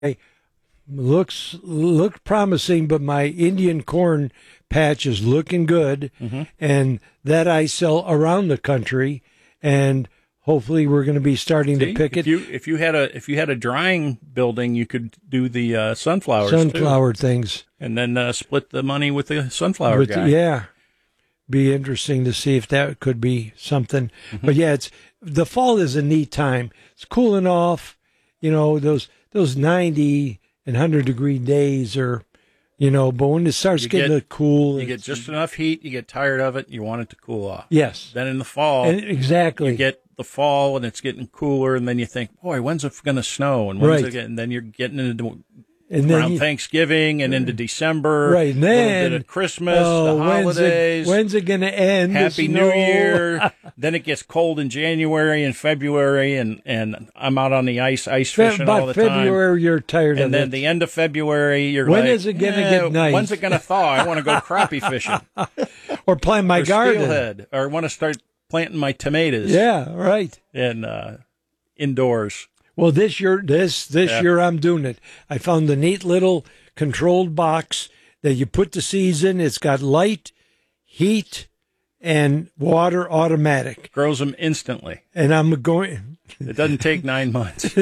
look promising, but my Indian corn patch is looking good, and that I sell around the country, and hopefully we're going to be starting to pick it. If you had a drying building, you could do the sunflower things, and then split the money with the sunflower guy. Yeah, be interesting to see if that could be something. But yeah, the fall is a neat time. It's cooling off. Those 90 and 100-degree days are, but when it starts getting cool. You get just enough heat, you get tired of it, you want it to cool off. Yes. Then in the fall, exactly. You get the fall and it's getting cooler, and then you think, boy, when's it going to snow? And and then you're getting into around Thanksgiving and into December. Right. And then, a little bit of Christmas, the holidays. When's it going to end? Happy New Year. Then it gets cold in January and February, and I'm out on the ice fishing all the time. By February, you're tired of it. And then the end of February, you're when is it going to get nice? When's it going to thaw? I want to go crappie fishing. Or plant my garden. Steelhead. Or I want to start planting my tomatoes. Yeah, right. And indoors. Well, this year I'm doing it. I found a neat little controlled box that you put the seeds in. It's got light, heat, and water automatic. Grows them instantly. And I'm going. It doesn't take 9 months.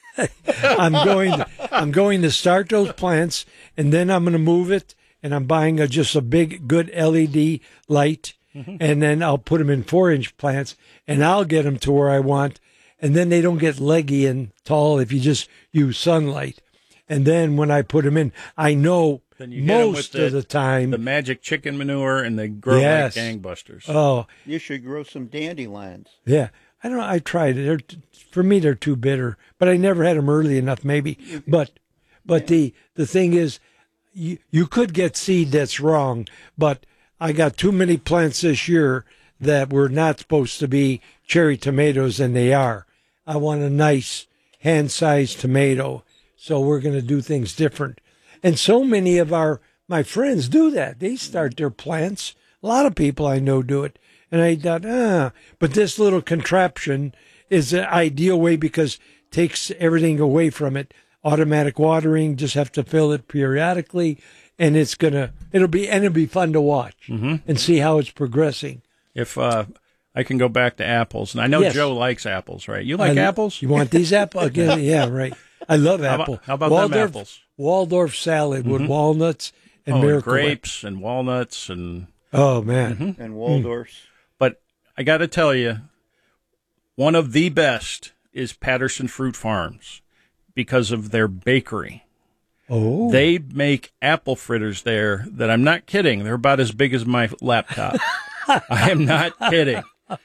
I'm going to start those plants, and then I'm going to move it. And I'm buying just a big, good LED light, and then I'll put them in 4-inch plants, and I'll get them to where I want. And then they don't get leggy and tall if you just use sunlight. And then when I put them in, I know most of the time. The magic chicken manure, and they grow like gangbusters. Oh. You should grow some dandelions. Yeah. I don't know. I tried it. For me, they're too bitter. But I never had them early enough, maybe. But the thing is, you could get seed that's wrong. But I got too many plants this year that were not supposed to be cherry tomatoes, and they are. I want a nice hand-sized tomato, so we're going to do things different. And so many of my friends do that. They start their plants. A lot of people I know do it. And I thought, but this little contraption is an ideal way because it takes everything away from it. Automatic watering, just have to fill it periodically, and it'll be fun to watch and see how it's progressing. If I can go back to apples, and I know Joe likes apples, right? You like apples? You want these apples? Again, yeah, right. I love apples. How about them apples? Waldorf salad with walnuts and Miracle grapes and walnuts and man, and Waldorfs. But I got to tell you, one of the best is Patterson Fruit Farms because of their bakery. Oh, they make apple fritters there that I'm not kidding. They're about as big as my laptop. I am not kidding.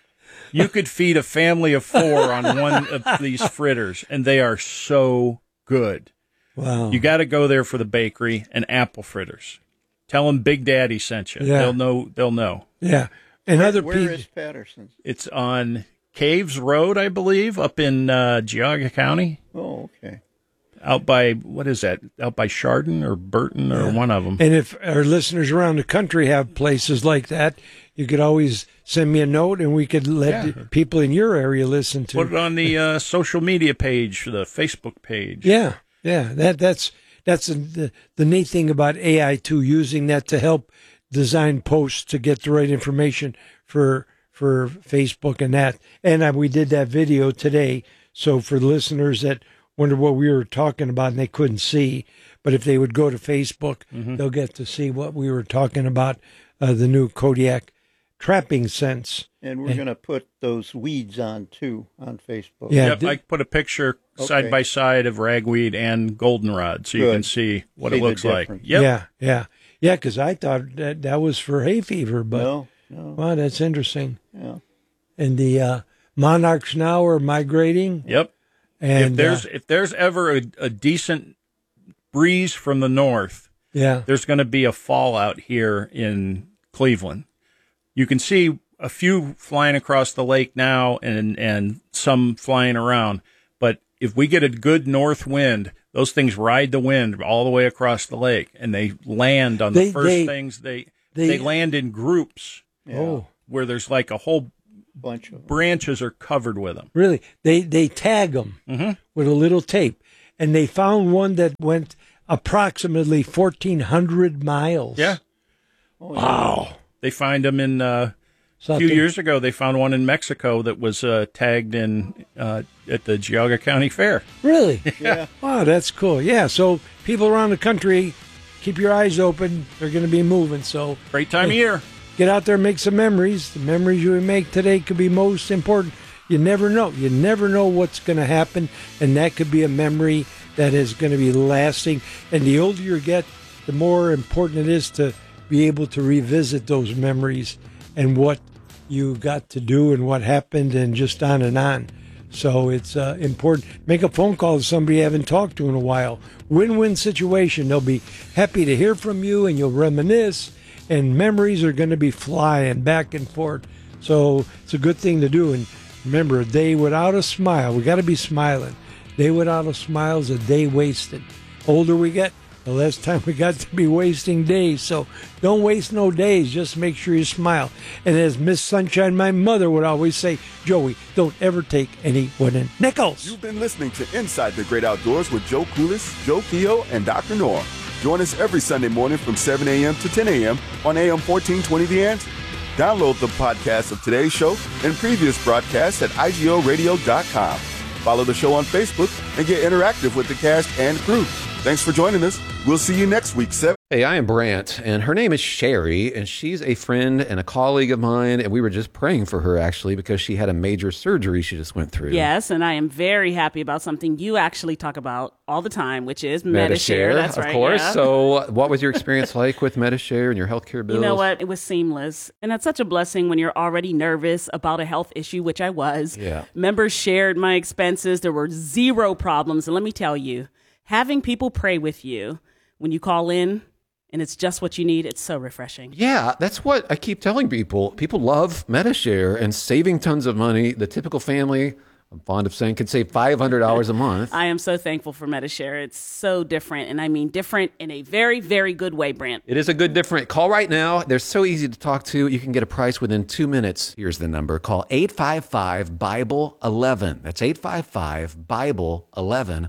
You could feed a family of 4 on one of these fritters, and they are so good. Wow. You got to go there for the bakery and apple fritters. Tell them Big Daddy sent you. Yeah. They'll know. Yeah. And where is Patterson's? It's on Caves Road, I believe, up in Geauga County. Oh, okay. Out by, what is that? Out by Chardon or Burton or one of them. And if our listeners around the country have places like that, you could always send me a note, and we could let people in your area listen to. Put it on the social media page, the Facebook page. Yeah. That's the neat thing about AI too, using that to help design posts to get the right information for Facebook and that. And we did that video today. So for the listeners that wonder what we were talking about and they couldn't see, but if they would go to Facebook, they'll get to see what we were talking about, the new Kodiak trapping sense. And we're going to put those weeds on, too, on Facebook. Yeah, yep, I put a picture side by side of ragweed and goldenrod so you can see what it looks like. Yep. Yeah, because I thought that was for hay fever, but no. Wow, that's interesting. Yeah. And the monarchs now are migrating. Yep. And if there's ever a decent breeze from the north, there's going to be a fallout here in Cleveland. You can see a few flying across the lake now and some flying around. But if we get a good north wind, those things ride the wind all the way across the lake, and they land on the first things. They land in groups where there's like a whole bunch of branches are covered with them. Really? They tag them with a little tape. and they found one that went approximately 1,400 miles. Yeah. Wow. They find them in a few years ago. They found one in Mexico that was tagged in at the Geauga County Fair. Really? Yeah. Wow, that's cool. Yeah, so people around the country, keep your eyes open. They're going to be moving. So great time of year. Get out there and make some memories. The memories you make today could be most important. You never know. You never know what's going to happen, and that could be a memory that is going to be lasting. And the older you get, the more important it is to be able to revisit those memories and what you got to do and what happened and just on and on. So it's important. Make a phone call to somebody you haven't talked to in a while. Win-win situation. They'll be happy to hear from you, and you'll reminisce, and memories are going to be flying back and forth. So it's a good thing to do. And remember, a day without a smile, we got to be smiling. Day without a smile is a day wasted. Older we get, the less time we got to be wasting days. So don't waste no days. Just make sure you smile. And as Miss Sunshine, my mother, would always say, Joey, don't ever take any wooden nickels. You've been listening to Inside the Great Outdoors with Joe Kulis, Joe Kehoe, and Dr. Norm. Join us every Sunday morning from 7 a.m. to 10 a.m. on AM 1420 The Answer. Download the podcast of today's show and previous broadcasts at IGOradio.com. Follow the show on Facebook and get interactive with the cast and crew. Thanks for joining us. We'll see you next week, 7. Hey, I am Brant, and her name is Sherry, and she's a friend and a colleague of mine, and we were just praying for her, actually, because she had a major surgery she just went through. Yes, and I am very happy about something you actually talk about all the time, which is Medi-Share. That's right, of course. Yeah. So what was your experience like with Medi-Share and your healthcare bills? You know what? It was seamless, and that's such a blessing when you're already nervous about a health issue, which I was. Yeah. Members shared my expenses. There were zero problems, and let me tell you, having people pray with you when you call in, and it's just what you need, it's so refreshing. Yeah, that's what I keep telling people. People love Medi-Share and saving tons of money. The typical family, I'm fond of saying, could save $500 a month. I am so thankful for Medi-Share. It's so different, and I mean different in a very, very good way, Brant. It is a good different. Call right now. They're so easy to talk to. You can get a price within 2 minutes. Here's the number. Call 855-BIBLE-11. That's 855-BIBLE-11.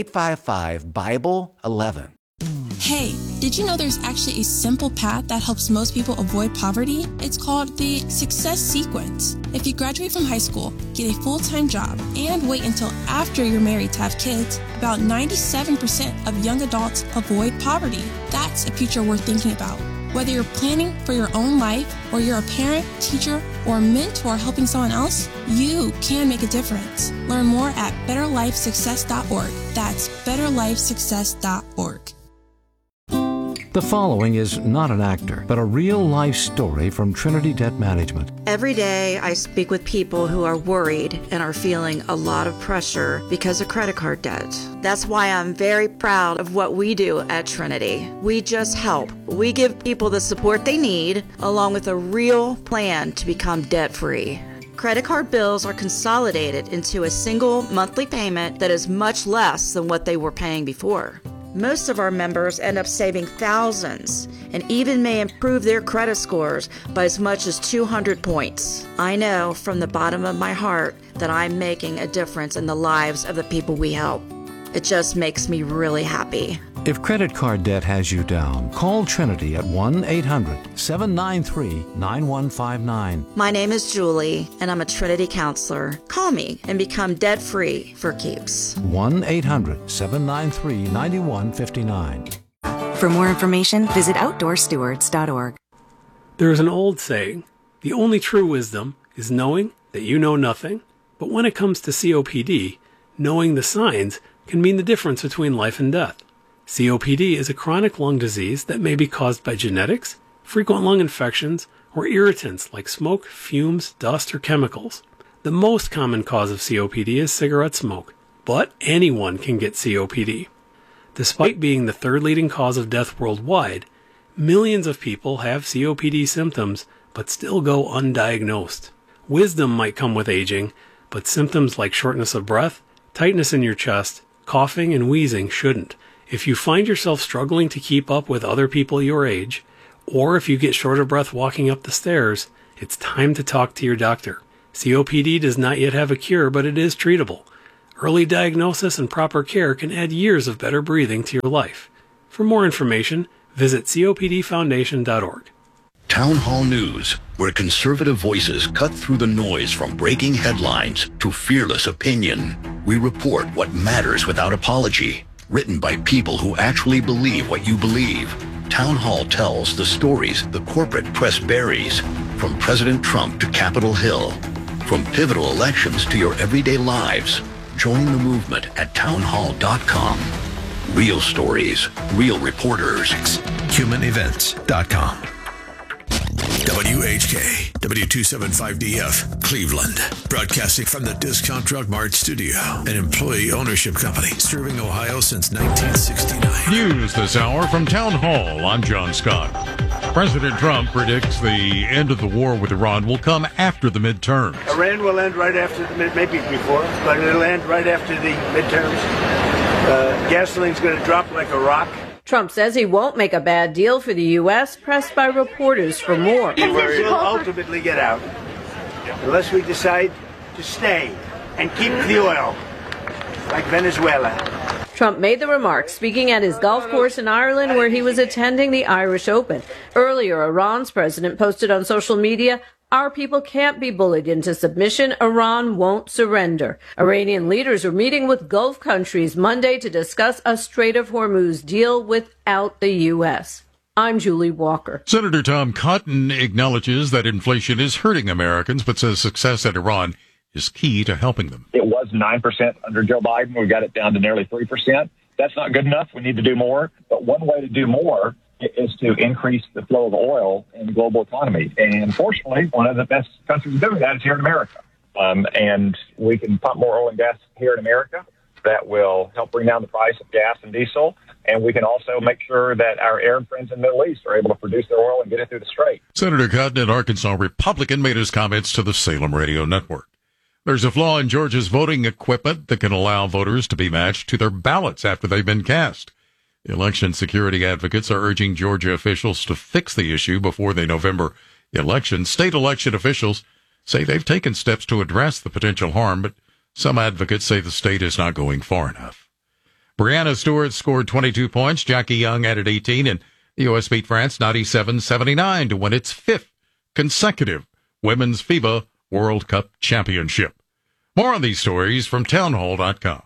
855-BIBLE-11. Hey, did you know there's actually a simple path that helps most people avoid poverty? It's called the Success Sequence. If you graduate from high school, get a full-time job, and wait until after you're married to have kids, about 97% of young adults avoid poverty. That's a future worth thinking about. Whether you're planning for your own life, or you're a parent, teacher, or mentor helping someone else, you can make a difference. Learn more at betterlifesuccess.org. That's betterlifesuccess.org. The following is not an actor, but a real-life story from Trinity Debt Management. Every day I speak with people who are worried and are feeling a lot of pressure because of credit card debt. That's why I'm very proud of what we do at Trinity. We just help. We give people the support they need, along with a real plan to become debt-free. Credit card bills are consolidated into a single monthly payment that is much less than what they were paying before. Most of our members end up saving thousands and even may improve their credit scores by as much as 200 points. I know from the bottom of my heart that I'm making a difference in the lives of the people we help. It just makes me really happy. If credit card debt has you down, call Trinity at 1-800-793-9159. My name is Julie, and I'm a Trinity counselor. Call me and become debt-free for keeps. 1-800-793-9159. For more information, visit OutdoorStewards.org. There is an old saying, the only true wisdom is knowing that you know nothing. But when it comes to COPD, knowing the signs can mean the difference between life and death. COPD is a chronic lung disease that may be caused by genetics, frequent lung infections, or irritants like smoke, fumes, dust, or chemicals. The most common cause of COPD is cigarette smoke, but anyone can get COPD. Despite being the third leading cause of death worldwide, millions of people have COPD symptoms but still go undiagnosed. Wisdom might come with aging, but symptoms like shortness of breath, tightness in your chest, coughing, and wheezing shouldn't. If you find yourself struggling to keep up with other people your age, or if you get short of breath walking up the stairs, it's time to talk to your doctor. COPD does not yet have a cure, but it is treatable. Early diagnosis and proper care can add years of better breathing to your life. For more information, visit copdfoundation.org. Town Hall News, where conservative voices cut through the noise from breaking headlines to fearless opinion. We report what matters without apology. Written by people who actually believe what you believe. Town Hall tells the stories the corporate press buries, from President Trump to Capitol Hill, from pivotal elections to your everyday lives. Join the movement at townhall.com. Real stories, real reporters. Humanevents.com. WHK, W275DF, Cleveland. Broadcasting from the Discount Drug Mart studio, an employee ownership company serving Ohio since 1969. News this hour from Town Hall. I'm John Scott. President Trump predicts the end of the war with Iran will come after the midterms. Iran will end right after maybe before, but it'll end right after the midterms. Gasoline's going to drop like a rock. Trump says he won't make a bad deal for the U.S., pressed by reporters for more. We'll ultimately get out, unless we decide to stay and keep the oil, like Venezuela. Trump made the remarks speaking at his golf course in Ireland, where he was attending the Irish Open. Earlier, Iran's president posted on social media, "Our people can't be bullied into submission. Iran won't surrender." Iranian leaders are meeting with Gulf countries Monday to discuss a Strait of Hormuz deal without the U.S. I'm Julie Walker. Senator Tom Cotton acknowledges that inflation is hurting Americans, but says success at Iran is key to helping them. It was 9% under Joe Biden. We got it down to nearly 3%. That's not good enough. We need to do more. But one way to do more is to increase the flow of oil in the global economy. And fortunately, one of the best countries doing that is here in America. And we can pump more oil and gas here in America. That will help bring down the price of gas and diesel. And we can also make sure that our Arab friends in the Middle East are able to produce their oil and get it through the Strait. Senator Cotton, an Arkansas Republican, made his comments to the Salem Radio Network. There's a flaw in Georgia's voting equipment that can allow voters to be matched to their ballots after they've been cast. Election security advocates are urging Georgia officials to fix the issue before the November election. State election officials say they've taken steps to address the potential harm, but some advocates say the state is not going far enough. Brianna Stewart scored 22 points. Jackie Young added 18, and the U.S. beat France 97-79 to win its fifth consecutive Women's FIBA World Cup championship. More on these stories from townhall.com.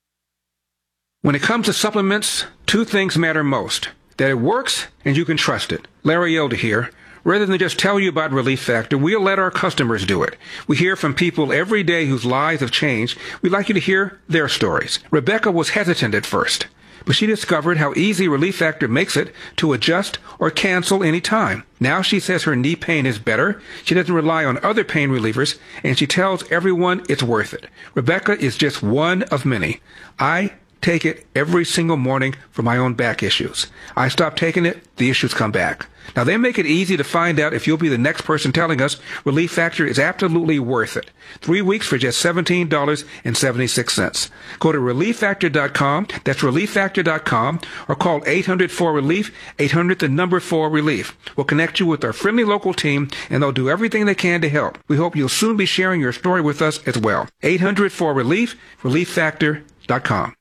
When it comes to supplements, two things matter most: that it works and you can trust it. Larry Elder here. Rather than just tell you about Relief Factor, we'll let our customers do it. We hear from people every day whose lives have changed. We'd like you to hear their stories. Rebecca was hesitant at first, but she discovered how easy Relief Factor makes it to adjust or cancel any time. Now she says her knee pain is better, she doesn't rely on other pain relievers, and she tells everyone it's worth it. Rebecca is just one of many. I take it every single morning for my own back issues. I stop taking it, the issues come back. Now, they make it easy to find out if you'll be the next person telling us Relief Factor is absolutely worth it. 3 weeks for just $17.76. Go to ReliefFactor.com, that's ReliefFactor.com, or call 800-4RELIEF, 800-4RELIEF. We'll connect you with our friendly local team, and they'll do everything they can to help. We hope you'll soon be sharing your story with us as well. 800-4RELIEF, ReliefFactor.com.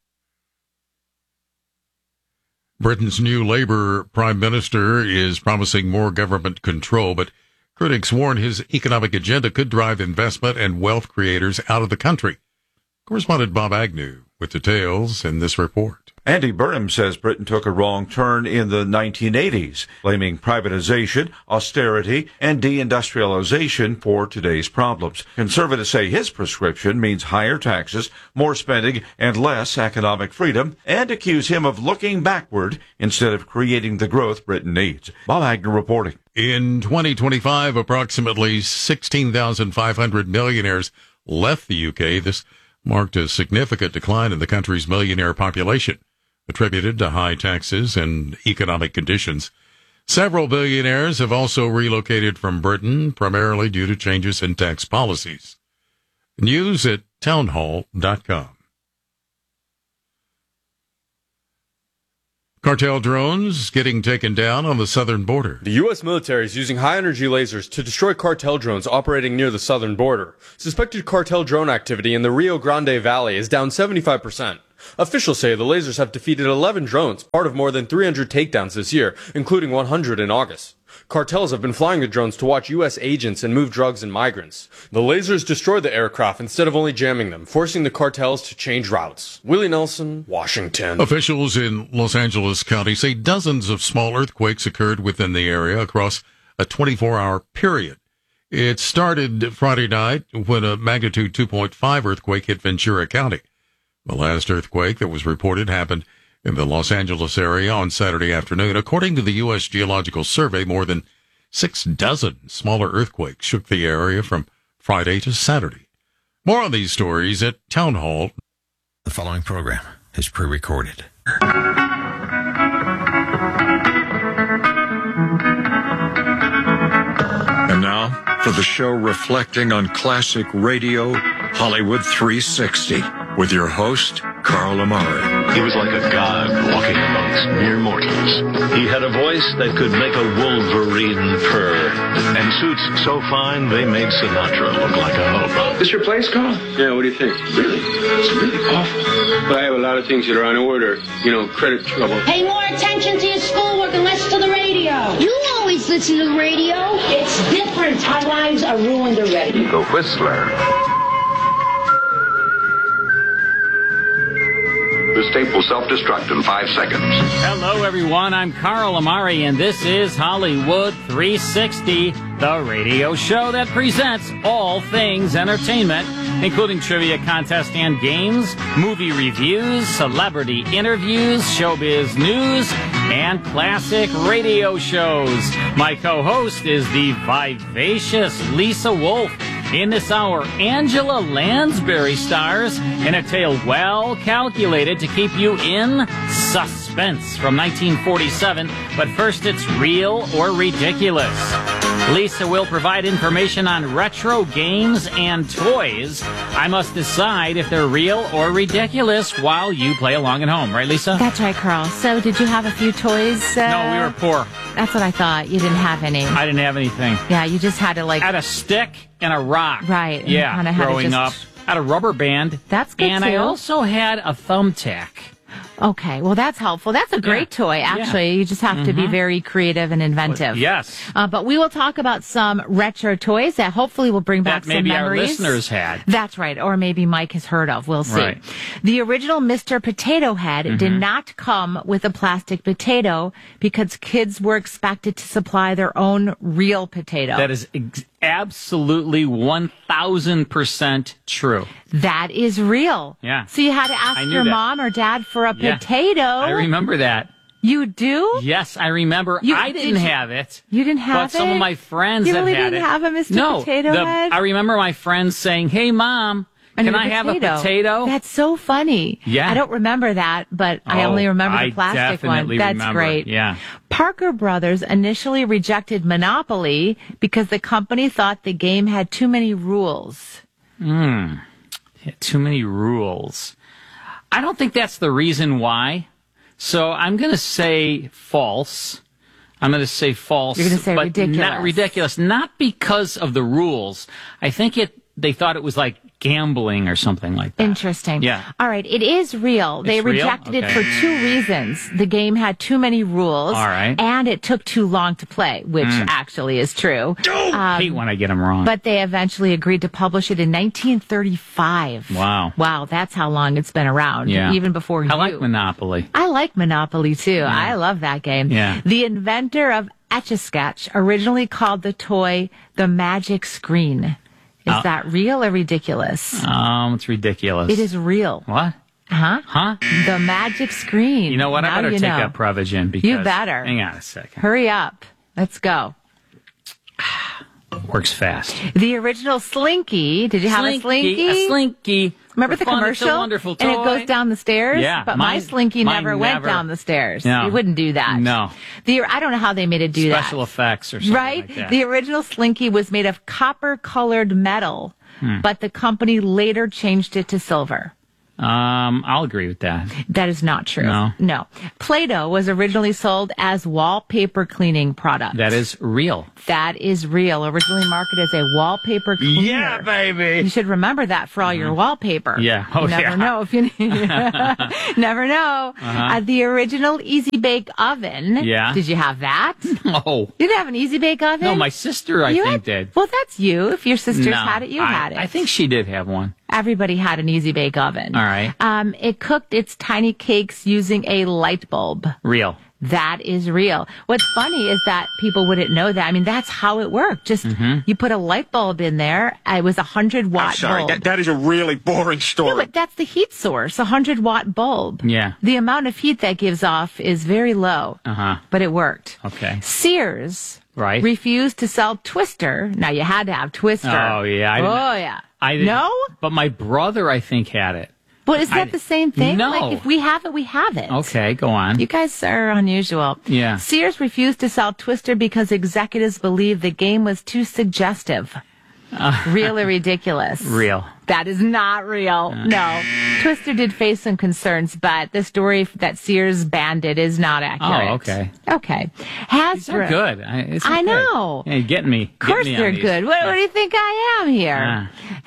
Britain's new Labour Prime Minister is promising more government control, but critics warn his economic agenda could drive investment and wealth creators out of the country. Correspondent Bob Agnew with details in this report. Andy Burnham says Britain took a wrong turn in the 1980s, blaming privatization, austerity, and deindustrialization for today's problems. Conservatives say his prescription means higher taxes, more spending, and less economic freedom, and accuse him of looking backward instead of creating the growth Britain needs. Bob Agnew reporting. In 2025, approximately 16,500 millionaires left the UK. This marked a significant decline in the country's millionaire population, attributed to high taxes and economic conditions. Several billionaires have also relocated from Britain, primarily due to changes in tax policies. News at townhall.com. Cartel drones getting taken down on the southern border. The U.S. military is using high-energy lasers to destroy cartel drones operating near the southern border. Suspected cartel drone activity in the Rio Grande Valley is down 75%. Officials say the lasers have defeated 11 drones, part of more than 300 takedowns this year, including 100 in August. Cartels have been flying the drones to watch U.S. agents and move drugs and migrants. The lasers destroyed the aircraft instead of only jamming them, forcing the cartels to change routes. Willie Nelson, Washington. Officials in Los Angeles County say dozens of small earthquakes occurred within the area across a 24-hour period. It started Friday night when a magnitude 2.5 earthquake hit Ventura County. The last earthquake that was reported happened in the Los Angeles area on Saturday afternoon. According to the U.S. Geological Survey, more than 6 dozen smaller earthquakes shook the area from Friday to Saturday. More on these stories at Town Hall. The following program is pre-recorded. And now, for the show reflecting on classic radio, Hollywood 360, with your host, Carl Amari. He was like a god walking amongst mere mortals. He had a voice that could make a wolverine purr, and suits so fine they made Sinatra look like a hobo. This your place, Carl? Yeah, what do you think? Really? It's really awful. But I have a lot of things that are on order. You know, credit trouble. Pay more attention to your schoolwork and less to the radio. You always listen to the radio. It's different. Our lives are ruined already. The Whistler. This tape will self-destruct in 5 seconds. Hello, everyone. I'm Carl Amari, and this is Hollywood 360, the radio show that presents all things entertainment, including trivia contests and games, movie reviews, celebrity interviews, showbiz news, and classic radio shows. My co-host is the vivacious Lisa Wolf. In this hour, Angela Lansbury stars in a tale well calculated to keep you in suspense from 1947. But first, it's Real or Ridiculous. Lisa will provide information on retro games and toys. I must decide if they're real or ridiculous while you play along at home. Right, Lisa? That's right, Carl. So did you have a few toys? No, we were poor. That's what I thought. You didn't have any. I didn't have anything. Yeah, you just had to I had a stick and a rock. Right. Yeah, growing up. I had a rubber band. That's good, and too. I also had a thumbtack. Okay, well, that's helpful. That's a great toy, actually. You just have to be very creative and inventive. Yes. But we will talk about some retro toys that hopefully will bring back some memories. That maybe our listeners had. That's right, or maybe Mike has heard of. We'll see. Right. The original Mr. Potato Head did not come with a plastic potato because kids were expected to supply their own real potato. That is absolutely 1,000% true. That is real. Yeah. So you had to ask your mom or dad for a potato. I remember that. You do? Yes, I remember. I didn't have it. You didn't have it? But some of my friends have had it. You really didn't have a Mr. Potato Head? I remember my friends saying, "Hey, Mom, can I have a potato?" That's so funny. Yeah. I don't remember that, but I only remember the plastic one. That's remember. great. Yeah. Parker Brothers initially rejected Monopoly because the company thought the game had too many rules. Too many rules. I don't think that's the reason why. So I'm going to say false. I'm going to say false. You're going to say but ridiculous. Not ridiculous. Not because of the rules. I think they thought it was like gambling or something like that. Interesting. Yeah. All right. It is real. They rejected it for 2 reasons. The game had too many rules. All right. And it took too long to play, which actually is true. I hate when I get them wrong. But they eventually agreed to publish it in 1935. Wow. Wow. That's how long it's been around. Yeah. Even before you. I like Monopoly. I like Monopoly too. Yeah. I love that game. Yeah. The inventor of Etch-a-Sketch originally called the toy the Magic Screen. Is that real or ridiculous? It's ridiculous. It is real. What? Huh? The Magic Screen. You know what? I better take that Prevagen because... You better. Hang on a second. Hurry up. Let's go. Works fast. The original Slinky. Did you have a Slinky? A Slinky. Remember the commercial? It's a wonderful toy. And it goes down the stairs? Yeah. But my Slinky never went down the stairs. No. You wouldn't do that. No. I don't know how they made it do that. Special effects or something right? like that. The original Slinky was made of copper-colored metal, but the company later changed it to silver. I'll agree with that. That is not true. No. Play-Doh was originally sold as wallpaper cleaning product. That is real. That is real. Originally marketed as a wallpaper cleaner. Yeah, baby. You should remember that for all your wallpaper. Yeah. Oh, you never know if you never know. The original Easy Bake Oven. Yeah. Did you have that? No. You didn't have an Easy Bake Oven? No, my sister, I think, did. Well, that's you. If your sisters No, had it, you had it. I think she did have one. Everybody had an Easy Bake Oven. All right. It cooked its tiny cakes using a light bulb. Real. That is real. What's funny is that people wouldn't know that. I mean, that's how it worked. Just you put a light bulb in there. It was 100-watt I'm sorry, bulb. that is a really boring story. Yeah, but that's the heat source, a 100-watt bulb. Yeah. The amount of heat that gives off is very low. But it worked. Okay. Sears Right. refused to sell Twister. Now, you had to have Twister. Oh, yeah. I didn't. No? But my brother, I think, had it. Well, is that the same thing? No. Like, if we have it, we have it. Okay, go on. You guys are unusual. Yeah. Sears refused to sell Twister because executives believed the game was too suggestive. Real or ridiculous? Real. That is not real. No. Twister did face some concerns, but the story that Sears banned it is not accurate. Oh, okay. Okay. Hasbro. These are good. I know. Yeah, you're getting me. Of course they're good. What do you think I am here?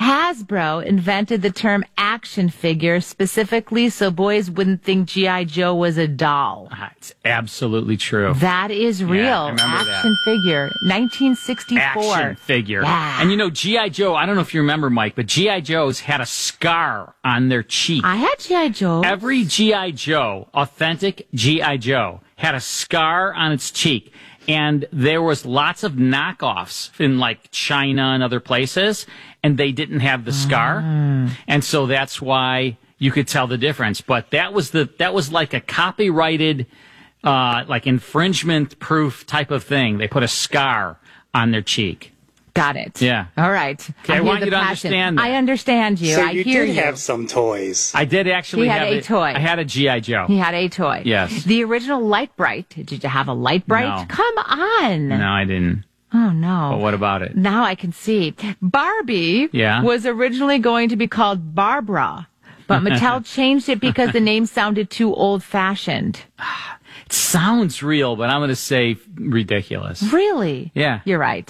Hasbro invented the term action figure specifically so boys wouldn't think G.I. Joe was a doll. It's absolutely true. That is real. Yeah, I remember action figure. 1964. Action figure. Yeah. And you know, G.I. Joe, I don't know if you remember, Mike, but G.I. Joe's had a scar on their cheek. I had G.I. Joe. Every G.I. Joe, authentic G.I. Joe, had a scar on its cheek. And there was lots of knockoffs in like China and other places, and they didn't have the scar. And so that's why you could tell the difference. But that was like a copyrighted, like infringement proof type of thing. They put a scar on their cheek. Got it. Yeah. All right. Okay, I want you to understand that. I understand you. So I you hear did you. have some toys. I did actually He had have a toy. I had a G.I. Joe. He had a toy. Yes. The original Light Bright. Did you have a Light Bright? No. Come on. No, I didn't. Oh, no. But what about it? Now I can see. Barbie was originally going to be called Barbara, but Mattel changed it because the name sounded too old-fashioned. It sounds real, but I'm going to say ridiculous. Really? Yeah. You're right.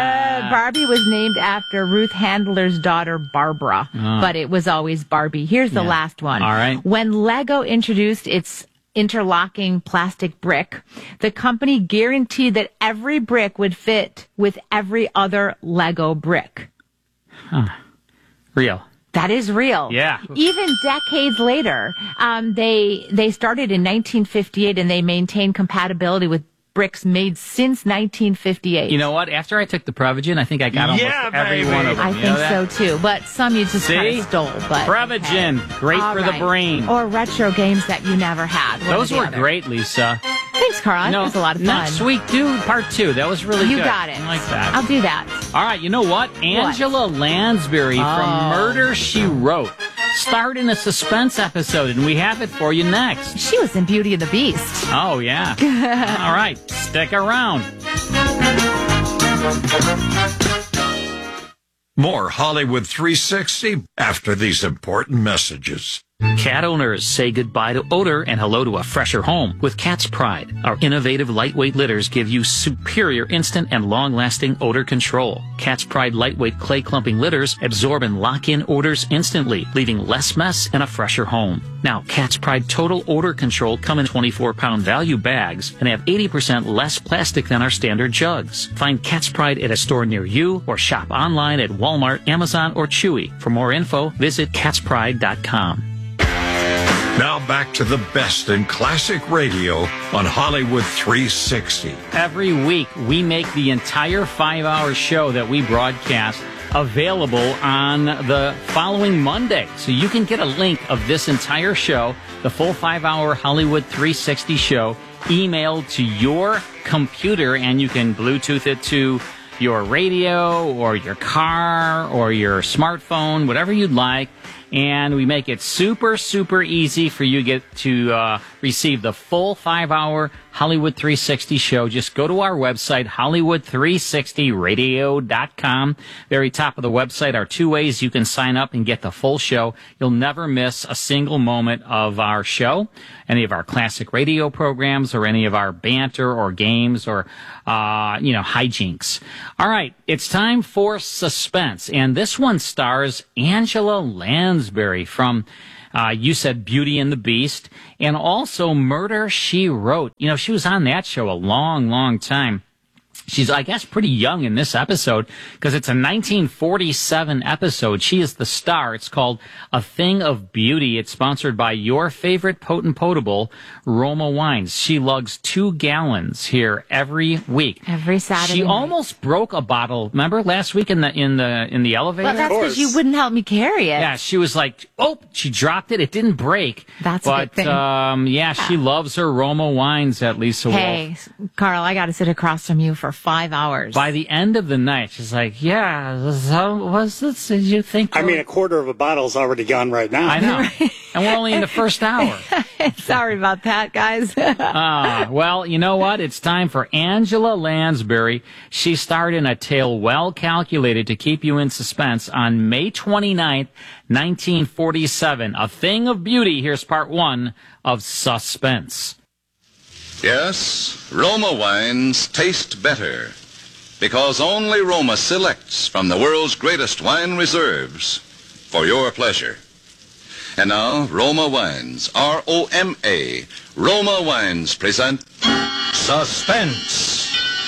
Barbie was named after Ruth Handler's daughter, Barbara, but it was always Barbie. Here's the last one. All right. When Lego introduced its interlocking plastic brick, the company guaranteed that every brick would fit with every other Lego brick. Real. That is real. Yeah. Even decades later, they started in 1958 and they maintained compatibility with bricks made since 1958. You know what? After I took the Prevagen, I think I got almost every one of them. I You know think so too, but some you just kind See? of stole. But Prevagen, great All for the right. brain. Or retro games that you never had. One Those or the were other. great, Lisa. Thanks, Carl. That was a lot of fun. Next week, do part 2. That was really You good. got it. I like that. I'll do that. All right, you know what? Angela Lansbury from Murder, She Wrote starred in a suspense episode, and we have it for you next. She was in Beauty and the Beast. Oh, yeah. All right, stick around. More Hollywood 360 after these important messages. Cat owners say goodbye to odor and hello to a fresher home with Cat's Pride. Our innovative lightweight litters give you superior instant and long-lasting odor control. Cat's Pride lightweight clay clumping litters absorb and lock in odors instantly, leaving less mess and a fresher home. Now, Cat's Pride Total Odor Control come in 24-pound value bags and have 80% less plastic than our standard jugs. Find Cat's Pride at a store near you or shop online at Walmart, Amazon, or Chewy. For more info, visit catspride.com. Now back to the best in classic radio on Hollywood 360. Every week, we make the entire 5-hour show that we broadcast available on the following Monday. So you can get a link of this entire show, the full 5-hour Hollywood 360 show, emailed to your computer, and you can Bluetooth it to your radio or your car or your smartphone, whatever you'd like. And we make it super, super easy for you to receive the full 5-hour Hollywood 360 show, just go to our website, Hollywood360radio.com. Very top of the website are 2 ways you can sign up and get the full show. You'll never miss a single moment of our show, any of our classic radio programs, or any of our banter or games or, hijinks. All right, it's time for Suspense, and this one stars Angela Lansbury from you said Beauty and the Beast, and also Murder, She Wrote. She was on that show a long, long time. She's, I guess, pretty young in this episode because it's a 1947 episode. She is the star. It's called A Thing of Beauty. It's sponsored by your favorite potent potable, Roma Wines. She lugs 2 gallons here every week. Every Saturday. She almost broke a bottle. Remember last week in the elevator? Well, that's because you wouldn't help me carry it. Yeah, she was like, she dropped it. It didn't break. That's a good thing. She loves her Roma Wines at Lisa Wolf. Hey, Carl, I got to sit across from you for 5 hours. By the end of the night, she's like, what's this? Did you think? a quarter of a bottle's already gone right now. I know. And we're only in the first hour. Sorry about that, guys. Well, you know what? It's time for Angela Lansbury. She starred in a tale well calculated to keep you in suspense on May 29th, 1947. A Thing of Beauty. Here's part 1 of Suspense. Yes, Roma wines taste better because only Roma selects from the world's greatest wine reserves for your pleasure. And now, Roma Wines, R-O-M-A, Roma Wines present Suspense.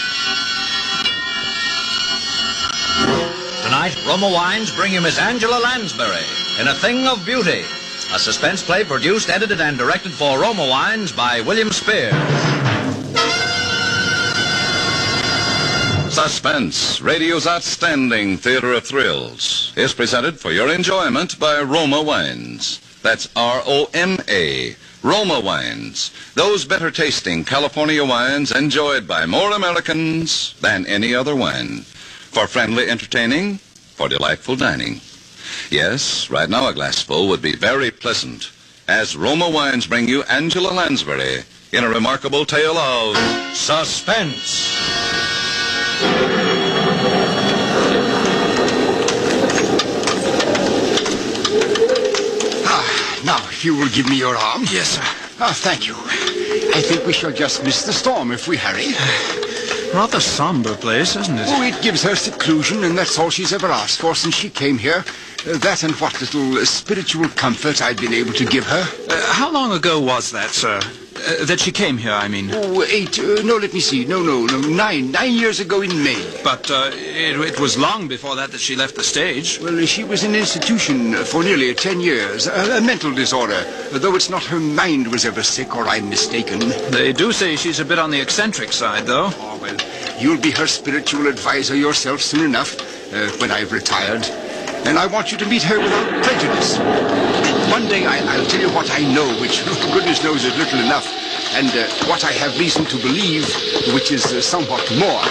Tonight, Roma Wines bring you Miss Angela Lansbury in A Thing of Beauty, a suspense play produced, edited, and directed for Roma Wines by William Spear. Suspense, radio's outstanding theater of thrills, is presented for your enjoyment by Roma Wines. That's R-O-M-A, Roma Wines. Those better tasting California wines enjoyed by more Americans than any other wine. For friendly entertaining, for delightful dining. Yes, right now a glassful would be very pleasant, as Roma Wines bring you Angela Lansbury in a remarkable tale of suspense. Now, if you will give me your arm. Yes, sir. Thank you. I think we shall just miss the storm if we hurry. Rather somber place, isn't it? Oh, it gives her seclusion, and that's all she's ever asked for since she came here. That and what little spiritual comfort I've been able to give her. How long ago was that, sir? That she came here, I mean. Oh, 8. No, let me see. No. 9 years ago in May. But it was long before that she left the stage. Well, she was in an institution for nearly 10 years. A mental disorder. Though it's not her mind was ever sick, or I'm mistaken. They do say she's a bit on the eccentric side, though. Oh, well, you'll be her spiritual advisor yourself soon enough, when I've retired. And I want you to meet her without prejudice. One day I'll tell you what I know, which goodness knows is little enough, and what I have reason to believe, which is somewhat more.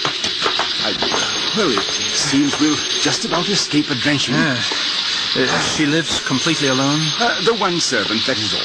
Well, it seems we'll just about escape a drenching. She lives completely alone? The one servant, that is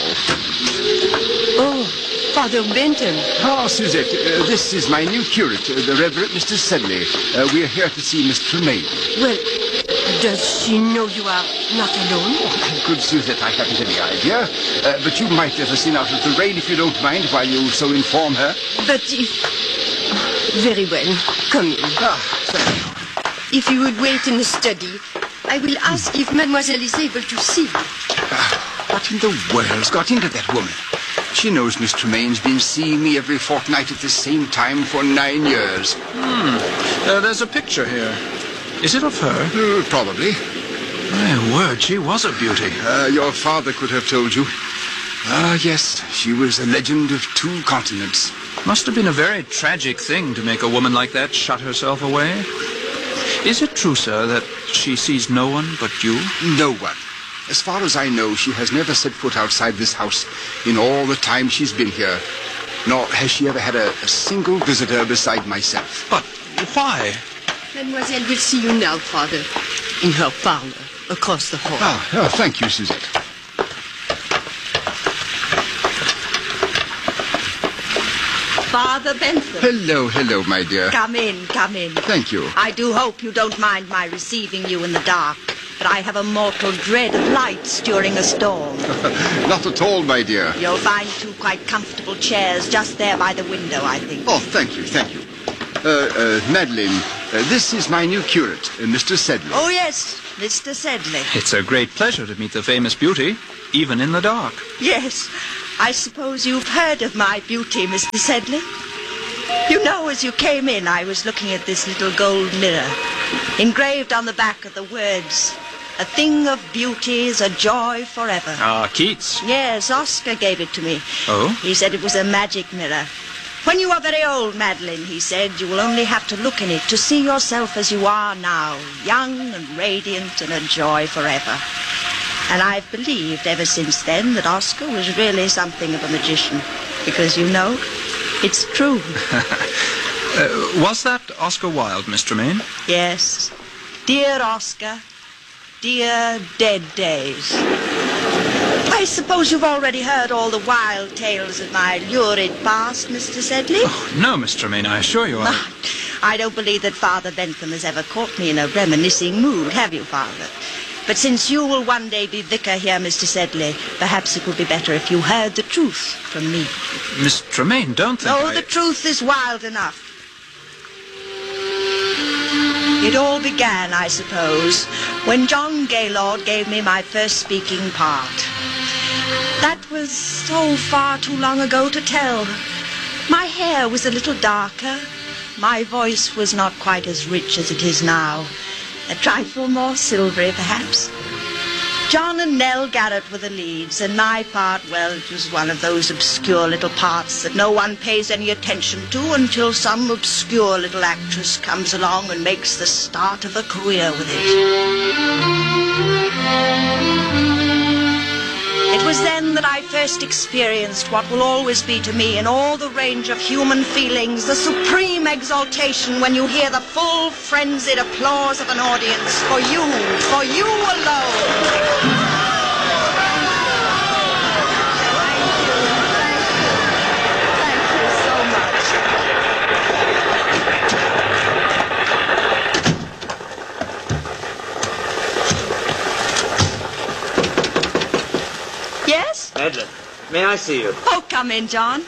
all. Oh, Father Benton. Ah, Suzette, this is my new curate, the Reverend Mr. Sedley. We are here to see Miss Tremaine. Well, does she know you are not alone? Oh, good Suzette, I haven't any idea. But you might let us in out of the rain if you don't mind, while you so inform her. But if... Very well. Come in. Thank you. If you would wait in the study, I will ask if Mademoiselle is able to see you. What in the world's got into that woman? She knows Miss Tremaine's been seeing me every fortnight at the same time for 9 years. There's a picture here. Is it of her? Probably. My word, she was a beauty. Your father could have told you. Yes, she was a legend of 2 continents. Must have been a very tragic thing to make a woman like that shut herself away. Is it true, sir, that she sees no one but you? No one. As far as I know, she has never set foot outside this house in all the time she's been here. Nor has she ever had a single visitor beside myself. But why? Mademoiselle will see you now, Father, in her parlor, across the hall. Thank you, Suzette. Father Bentham. Hello, my dear. Come in, come in. Thank you. I do hope you don't mind my receiving you in the dark, but I have a mortal dread of lights during a storm. Not at all, my dear. You'll find two quite comfortable chairs just there by the window, I think. Oh, thank you. Madeline, this is my new curate, Mr. Sedley. Oh, yes, Mr. Sedley. It's a great pleasure to meet the famous beauty, even in the dark. Yes, I suppose you've heard of my beauty, Mr. Sedley. You know, as you came in, I was looking at this little gold mirror, engraved on the back of the words, "A thing of beauty is a joy forever." Ah, Keats. Yes, Oscar gave it to me. Oh? He said it was a magic mirror. When you are very old, Madeline, he said, you will only have to look in it to see yourself as you are now, young and radiant and a joy forever. And I've believed ever since then that Oscar was really something of a magician. Because, you know, it's true. Was that Oscar Wilde, Miss Tremaine? Yes. Dear Oscar, dear dead days. I suppose you've already heard all the wild tales of my lurid past, Mr. Sedley? Oh, no, Miss Tremaine, I assure you I don't believe that Father Bentham has ever caught me in a reminiscing mood, have you, Father? But since you will one day be vicar here, Mr. Sedley, perhaps it would be better if you heard the truth from me. Miss Tremaine, don't think the truth is wild enough. It all began, I suppose, when John Gaylord gave me my first speaking part. That was so far too long ago to tell. My hair was a little darker. My voice was not quite as rich as it is now. A trifle more silvery, perhaps. John and Nell Garrett were the leads, and my part, well, it was one of those obscure little parts that no one pays any attention to until some obscure little actress comes along and makes the start of a career with it. It was then that I first experienced what will always be to me in all the range of human feelings, the supreme exaltation when you hear the full, frenzied applause of an audience for you alone. Yes? Madeline, may I see you? Oh, come in, John.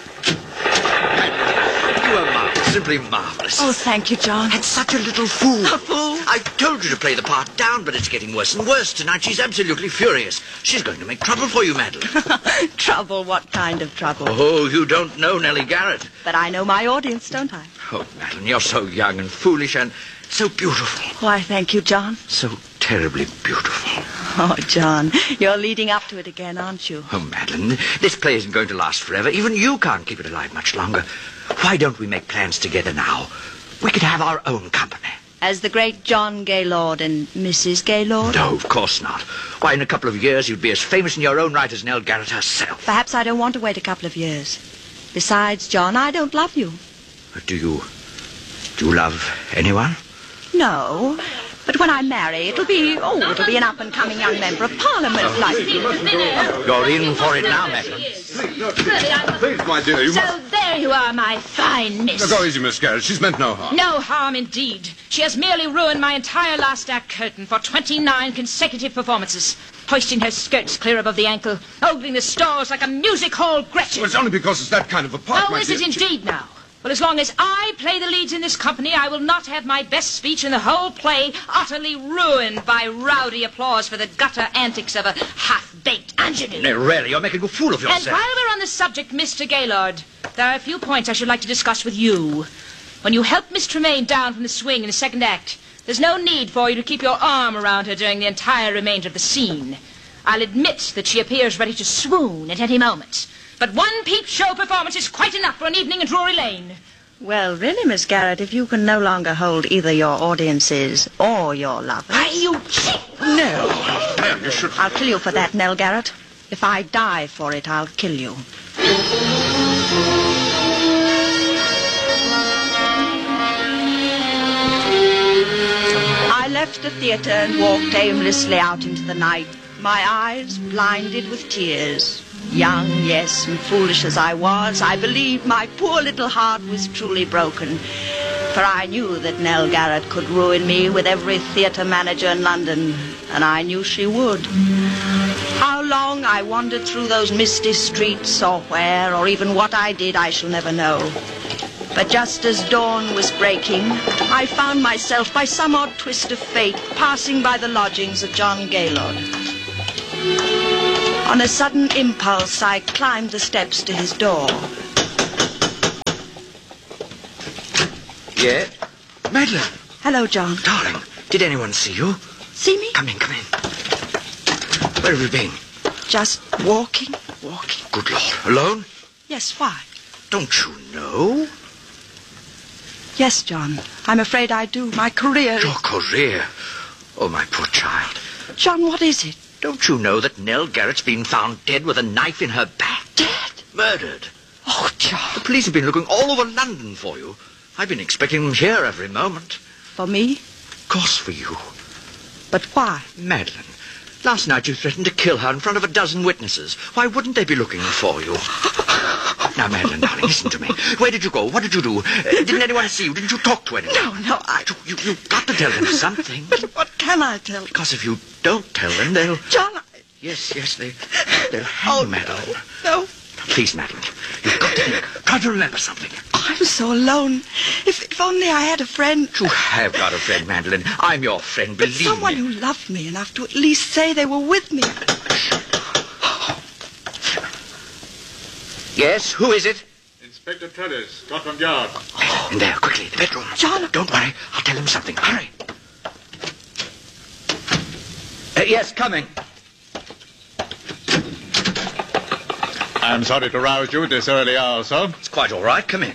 You are marvelous, simply marvelous. Oh, thank you, John. And such a little fool. A fool? I told you to play the part down, but it's getting worse and worse. Tonight she's absolutely furious. She's going to make trouble for you, Madeline. Trouble? What kind of trouble? Oh, you don't know Nellie Garrett. But I know my audience, don't I? Oh, Madeline, you're so young and foolish and so beautiful. Why, thank you, John. So terribly beautiful. Oh, John, you're leading up to it again, aren't you? Oh, Madeline, this play isn't going to last forever. Even you can't keep it alive much longer. Why don't we make plans together now? We could have our own company. As the great John Gaylord and Mrs. Gaylord? No, of course not. Why, in a couple of years, you'd be as famous in your own right as Nell Garrett herself. Perhaps I don't want to wait a couple of years. Besides, John, I don't love you. Do you love anyone? No. But when I marry, it'll be an up-and-coming young member of Parliament like you. You're in for it now, Madeline. Please, my dear, you So there you are, my fine miss. Go easy, Miss Garrett. She's meant no harm. No harm indeed. She has merely ruined my entire last act curtain for 29 consecutive performances, hoisting her skirts clear above the ankle, ogling the stalls like a music hall Gretchen. Well, it's only because it's that kind of a part, Oh, my is dear. it indeed now? Well, as long as I play the leads in this company, I will not have my best speech in the whole play utterly ruined by rowdy applause for the gutter antics of a half-baked ingenue. No, really, you're making a fool of yourself. And while we're on the subject, Mr. Gaylord, there are a few points I should like to discuss with you. When you help Miss Tremaine down from the swing in the second act, there's no need for you to keep your arm around her during the entire remainder of the scene. I'll admit that she appears ready to swoon at any moment. But one peep show performance is quite enough for an evening in Drury Lane. Well, really, Miss Garrett, if you can no longer hold either your audiences or your lovers... Why, you cheat! No. Ma'am, you should... I'll kill you for that, Nell Garrett. If I die for it, I'll kill you. I left the theatre and walked aimlessly out into the night, my eyes blinded with tears. Young, yes, and foolish as I was, I believed my poor little heart was truly broken. For I knew that Nell Garrett could ruin me with every theatre manager in London, and I knew she would. How long I wandered through those misty streets, or where, or even what I did, I shall never know. But just as dawn was breaking, I found myself, by some odd twist of fate, passing by the lodgings of John Gaylord. On a sudden impulse, I climbed the steps to his door. Yeah? Madeline. Hello, John. Darling, did anyone see you? See me? Come in, come in. Where have you been? Just walking. Walking? Good Lord. Alone? Yes, why? Don't you know? Yes, John. I'm afraid I do. My career... Your career? Oh, my poor child. John, what is it? Don't you know that Nell Garrett's been found dead with a knife in her back? Dead? Murdered. Oh, John. The police have been looking all over London for you. I've been expecting them here every moment. For me? Of course for you. But why? Madeline, last night you threatened to kill her in front of a dozen witnesses. Why wouldn't they be looking for you? Now, Madeline, darling, listen to me. Where did you go? What did you do? Didn't anyone see you? Didn't you talk to anyone? No, You've got to tell them something. But what can I tell? Because if you don't tell them, they'll... John, Yes, they'll hang Madeline. No. Please, Madeline, you've got to think. Try to remember something. I'm so alone. If only I had a friend. You have got a friend, Madeline. I'm your friend, believe me. Someone who loved me enough to at least say they were with me. Yes, who is it? Inspector Trellis, Scotland Yard. In there, quickly, the bedroom. John. Don't worry, I'll tell him something. Hurry. Yes, coming. I'm sorry to rouse you at this early hour, sir. It's quite all right. Come in.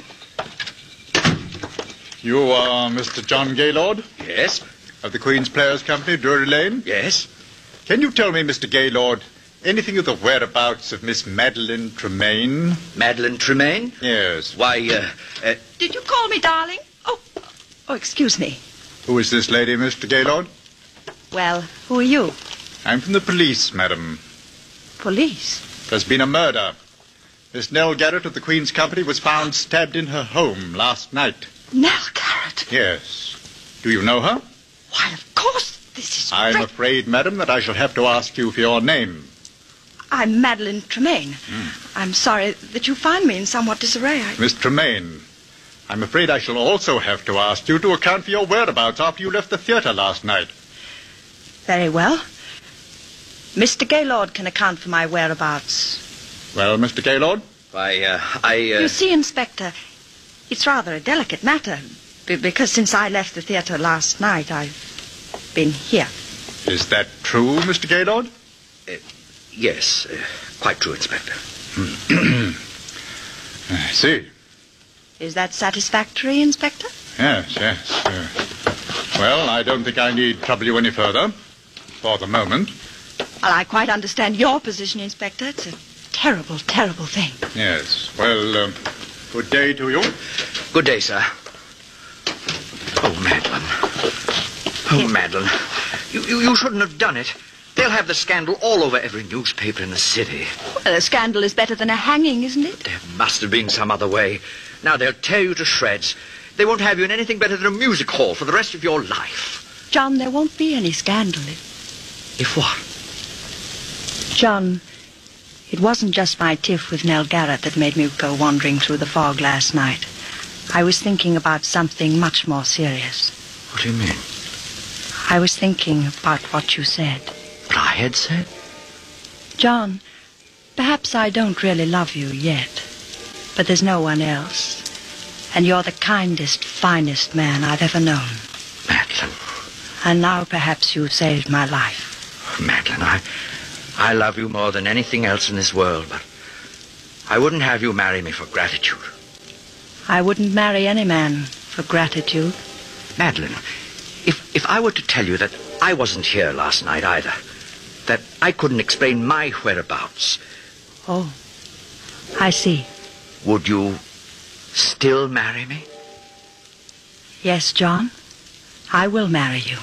You are Mr. John Gaylord? Yes. Of the Queen's Players Company, Drury Lane? Yes. Can you tell me, Mr. Gaylord, anything of the whereabouts of Miss Madeline Tremaine? Madeline Tremaine? Yes. Why, Did you call me darling? Oh, excuse me. Who is this lady, Mr. Gaylord? Well, who are you? I'm from the police, madam. Police? There's been a murder. Miss Nell Garrett of the Queen's Company was found stabbed in her home last night. Nell Garrett? Yes. Do you know her? Why, of course. This is... I'm afraid, madam, that I shall have to ask you for your name. I'm Madeline Tremaine. I'm sorry that you find me in somewhat disarray. Miss Tremaine, I'm afraid I shall also have to ask you to account for your whereabouts after you left the theatre last night. Very well. Mr. Gaylord can account for my whereabouts. Well, Mr. Gaylord? You see, Inspector, it's rather a delicate matter, because since I left the theatre last night, I've been here. Is that true, Mr. Gaylord? Yes, quite true, Inspector. I see. Is that satisfactory, Inspector? Yes. Well, I don't think I need trouble you any further, for the moment. Well, I quite understand your position, Inspector. It's a terrible, terrible thing. Yes. Well, good day to you. Good day, sir. Oh, Madeline. Oh, Madeline. You shouldn't have done it. They'll have the scandal all over every newspaper in the city. Well, a scandal is better than a hanging, isn't it? There must have been some other way. Now they'll tear you to shreds. They won't have you in anything better than a music hall for the rest of your life. John, there won't be any scandal. If what? John, it wasn't just my tiff with Nell Garrett that made me go wandering through the fog last night. I was thinking about something much more serious. What do you mean? I was thinking about what you said. What I had said? John, perhaps I don't really love you yet, but there's no one else. And you're the kindest, finest man I've ever known. Madeline. And now perhaps you've saved my life. Madeline, I love you more than anything else in this world, but I wouldn't have you marry me for gratitude. I wouldn't marry any man for gratitude. Madeline, if I were to tell you that I wasn't here last night either, that I couldn't explain my whereabouts... Oh, I see. Would you still marry me? Yes, John. I will marry you.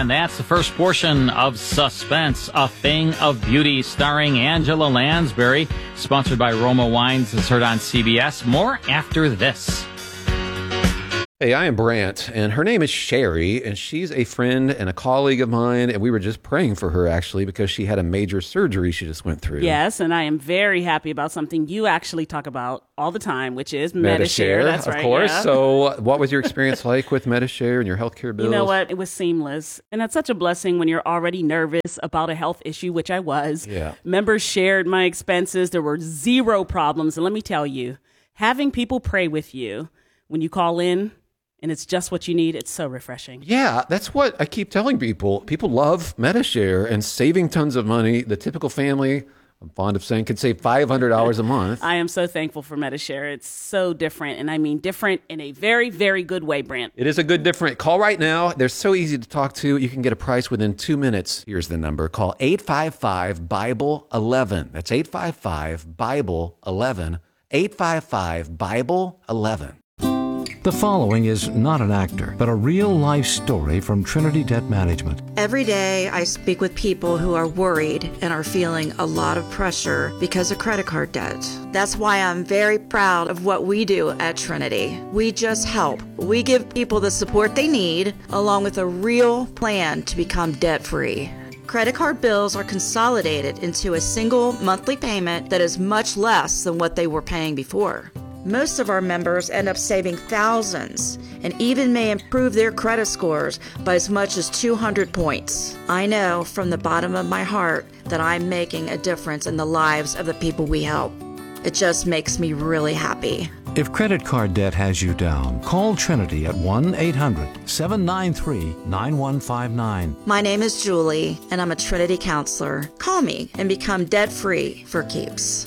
And that's the first portion of Suspense, A Thing of Beauty, starring Angela Lansbury, sponsored by Roma Wines. It's heard on CBS. More after this. Hey, I am Brant, and her name is Sherry, and she's a friend and a colleague of mine, and we were just praying for her, actually, because she had a major surgery she just went through. Yes, and I am very happy about something you actually talk about all the time, which is Medi-Share. That's right, of course. yeah. So what was your experience like with Medi-Share and your healthcare bills? You know what? It was seamless. And that's such a blessing when you're already nervous about a health issue, which I was. Yeah. Members shared my expenses. There were zero problems. And let me tell you, having people pray with you when you call in, and it's just what you need, it's so refreshing. Yeah, that's what I keep telling people. People love Medi-Share and saving tons of money. The typical family, I'm fond of saying, could save $500 a month. I am so thankful for Medi-Share. It's so different, and I mean different in a very, very good way, Brant. It is a good different. Call right now. They're so easy to talk to. You can get a price within 2 minutes. Here's the number. Call 855-BIBLE-11. That's 855-BIBLE-11. 855-BIBLE-11. The following is not an actor, but a real-life story from Trinity Debt Management. Every day I speak with people who are worried and are feeling a lot of pressure because of credit card debt. That's why I'm very proud of what we do at Trinity. We just help. We give people the support they need, along with a real plan to become debt-free. Credit card bills are consolidated into a single monthly payment that is much less than what they were paying before. Most of our members end up saving thousands and even may improve their credit scores by as much as 200 points. I know from the bottom of my heart that I'm making a difference in the lives of the people we help. It just makes me really happy. If credit card debt has you down, call Trinity at 1-800-793-9159. My name is Julie, and I'm a Trinity counselor. Call me and become debt-free for keeps.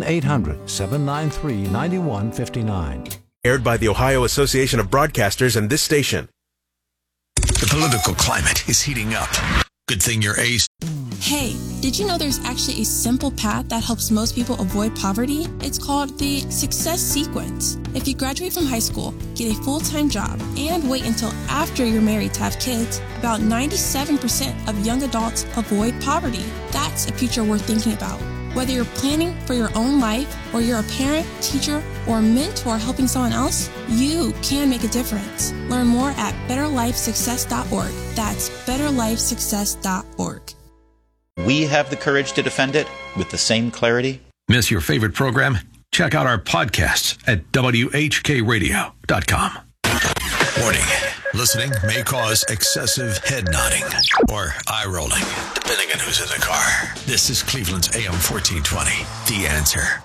1-800-793-9159. Aired by the Ohio Association of Broadcasters and this station. The political climate is heating up. Good thing you're ace. Hey, did you know there's actually a simple path that helps most people avoid poverty? It's called the Success Sequence. If you graduate from high school, get a full-time job, and wait until after you're married to have kids, about 97% of young adults avoid poverty. That's a future worth thinking about. Whether you're planning for your own life, or you're a parent, teacher, or mentor helping someone else, you can make a difference. Learn more at betterlifesuccess.org. That's betterlifesuccess.org. We have the courage to defend it with the same clarity. Miss your favorite program? Check out our podcasts at WHKRadio.com. Warning. Listening may cause excessive head nodding or eye rolling, depending on who's in the car. This is Cleveland's AM 1420. The Answer.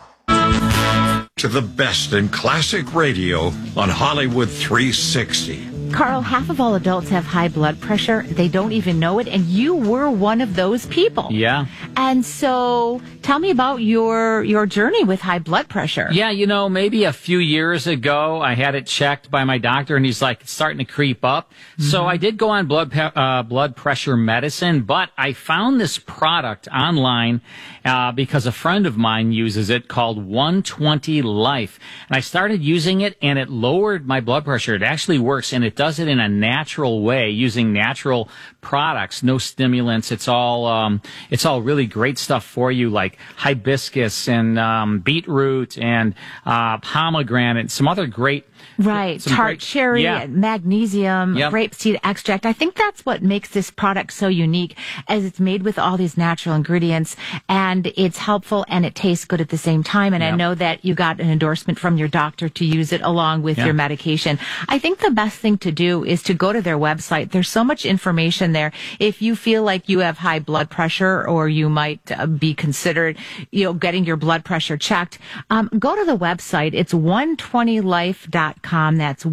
To the best in classic radio on Hollywood 360. Carl, half of all adults have high blood pressure. They don't even know it, and you were one of those people. Yeah. And so tell me about your journey with high blood pressure. Yeah, you know, maybe a few years ago, I had it checked by my doctor, and he's like, it's starting to creep up. Mm-hmm. So I did go on blood pressure medicine, but I found this product online because a friend of mine uses it called 120 Life. And I started using it, and it lowered my blood pressure. It actually works, and it does it in a natural way using natural products, no stimulants. It's all really great stuff for you, like hibiscus and beetroot and pomegranate, some other great. Right, tart cherry, yeah. Magnesium, Yep. grapeseed extract. I think that's what makes this product so unique, as it's made with all these natural ingredients, and it's helpful and it tastes good at the same time. And I know that you got an endorsement from your doctor to use it along with your medication. I think the best thing to do is to go to their website. There's so much information there. If you feel like you have high blood pressure, or you might be considered, getting your blood pressure checked, go to the website. It's 120life.com. That's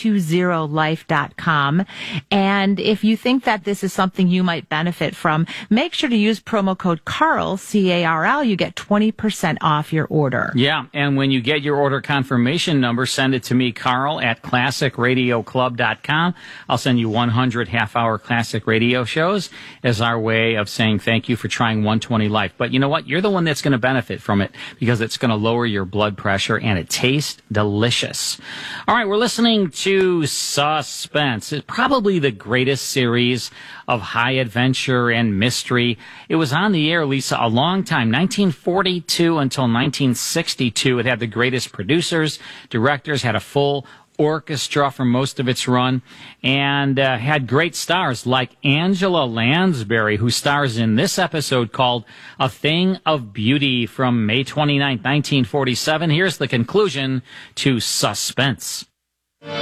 120life.com. And if you think that this is something you might benefit from, make sure to use promo code CARL, C-A-R-L. You get 20% off your order. Yeah, and when you get your order confirmation number, send it to me, Carl, at classicradioclub.com. I'll send you 100 half-hour classic radio shows as our way of saying thank you for trying 120 Life. But you know what? You're the one that's going to benefit from it because it's going to lower your blood pressure and it tastes delicious. All right, we're listening to Suspense. It's probably the greatest series of high adventure and mystery. It was on the air, Lisa, a long time, 1942 until 1962. It had the greatest producers, directors, had a full orchestra for most of its run, and had great stars like Angela Lansbury, who stars in this episode called A Thing of Beauty from May 29, 1947. Here's the conclusion to Suspense.